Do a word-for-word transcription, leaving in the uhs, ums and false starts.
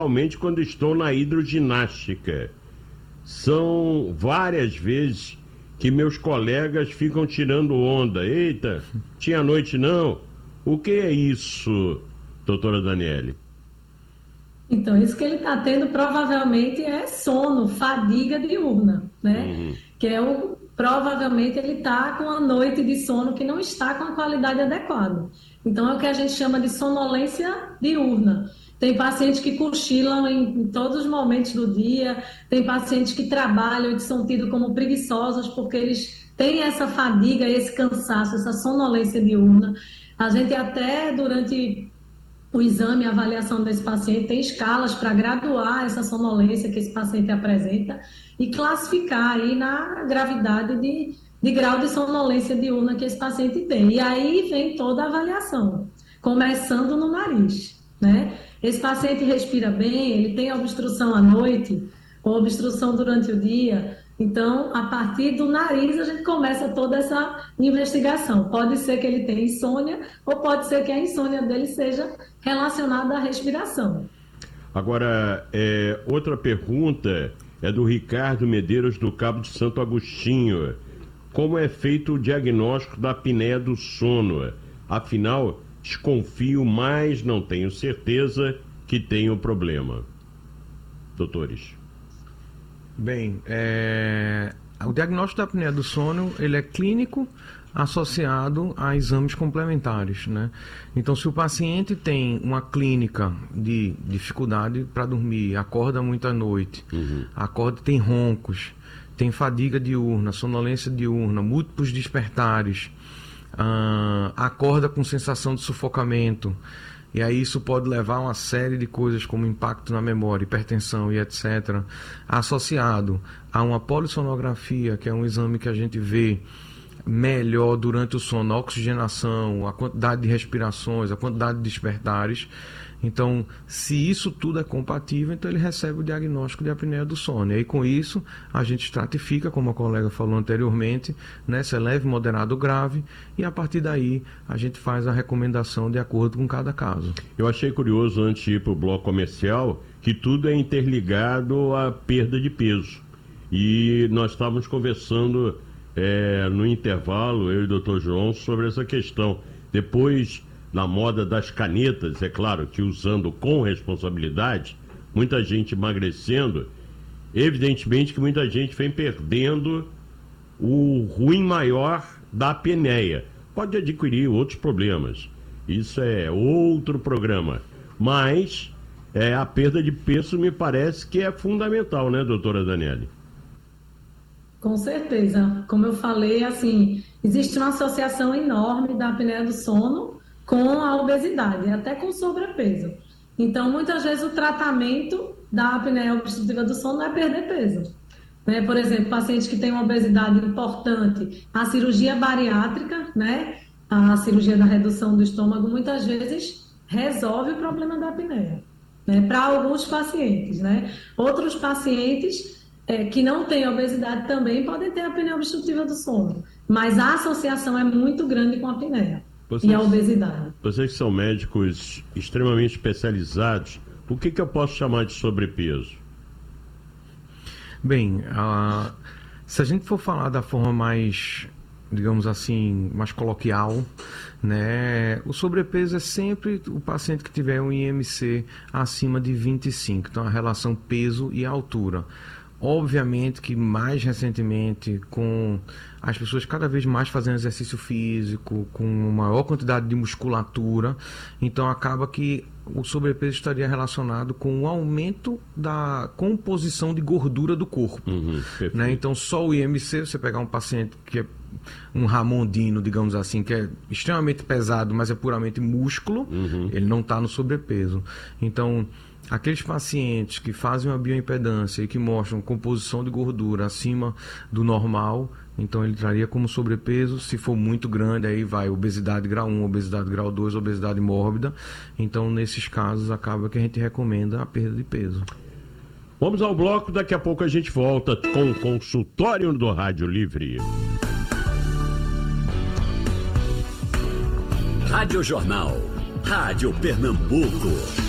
principalmente quando estou na hidroginástica. São várias vezes que meus colegas ficam tirando onda. Eita, tinha noite não? O que é isso, doutora Daniele? Então, isso que ele está tendo provavelmente é sono, fadiga diurna, né? Uhum. Que é o, provavelmente ele está com a noite de sono que não está com a qualidade adequada. Então, é o que a gente chama de sonolência diurna. Tem pacientes que cochilam em, em todos os momentos do dia, tem pacientes que trabalham e que são tidos como preguiçosos porque eles têm essa fadiga, esse cansaço, essa sonolência diurna. A gente até, durante o exame e a avaliação desse paciente, tem escalas para graduar essa sonolência que esse paciente apresenta e classificar aí na gravidade de, de grau de sonolência diurna que esse paciente tem. E aí vem toda a avaliação, começando no nariz, né? Esse paciente respira bem, ele tem obstrução à noite ou obstrução durante o dia. Então, a partir do nariz, a gente começa toda essa investigação. Pode ser que ele tenha insônia ou pode ser que a insônia dele seja relacionada à respiração. Agora, é, outra pergunta é do Ricardo Medeiros, do Cabo de Santo Agostinho. Como é feito o diagnóstico da apneia do sono? Afinal, desconfio, mas não tenho certeza que tenho problema. Doutores. Bem, é... o diagnóstico da apneia do sono, ele é clínico associado a exames complementares, né? Então, se o paciente tem uma clínica de dificuldade para dormir, acorda muito à noite, uhum. acorda, tem roncos, tem fadiga diurna, sonolência diurna, múltiplos despertares, uh, acorda com sensação de sufocamento, e aí isso pode levar a uma série de coisas como impacto na memória, hipertensão e etcétera, associado a uma polissonografia, que é um exame que a gente vê melhor durante o sono, a oxigenação, a quantidade de respirações, a quantidade de despertares. Então, se isso tudo é compatível, então ele recebe o diagnóstico de apneia do sono. E aí, com isso, a gente estratifica, como a colega falou anteriormente, né, se é leve, moderado ou grave, e a partir daí a gente faz a recomendação de acordo com cada caso. Eu achei curioso, antes de ir para o bloco comercial, que tudo é interligado à perda de peso. E nós estávamos conversando é, no intervalo, eu e o doutor João, sobre essa questão. Depois, na moda das canetas, é claro que usando com responsabilidade, muita gente emagrecendo, evidentemente que muita gente vem perdendo o ruim maior da apneia. Pode adquirir outros problemas, isso é outro programa, mas é, a perda de peso me parece que é fundamental, né, doutora Daniele? Com certeza, como eu falei, assim, existe uma associação enorme da apneia do sono com a obesidade, até com sobrepeso. Então, muitas vezes o tratamento da apneia obstrutiva do sono é perder peso. Né? Por exemplo, pacientes que têm uma obesidade importante, a cirurgia bariátrica, né? A cirurgia da redução do estômago, muitas vezes resolve o problema da apneia, né? Para alguns pacientes, né? Outros pacientes é, que não têm obesidade também podem ter apneia obstrutiva do sono, mas a associação é muito grande com a apneia. Vocês, e a obesidade. Vocês que são médicos extremamente especializados, o que, que eu posso chamar de sobrepeso? Bem, uh, se a gente for falar da forma mais, digamos assim, mais coloquial, né, o sobrepeso é sempre o paciente que tiver um I M C acima de vinte e cinco, então a relação peso e altura. Obviamente que mais recentemente, com as pessoas cada vez mais fazendo exercício físico, com maior quantidade de musculatura, então acaba que o sobrepeso estaria relacionado com o aumento da composição de gordura do corpo. Uhum, né? Então só o I M C, você pegar um paciente que é um ramondino, digamos assim, que é extremamente pesado, mas é puramente músculo, uhum. ele não está no sobrepeso. Então, aqueles pacientes que fazem uma bioimpedância e que mostram composição de gordura acima do normal, então ele traria como sobrepeso. Se for muito grande, aí vai obesidade grau um, obesidade grau dois, obesidade mórbida. Então, nesses casos, acaba que a gente recomenda a perda de peso. Vamos ao bloco, daqui a pouco a gente volta com o consultório do Rádio Livre. Rádio Jornal, Rádio Pernambuco.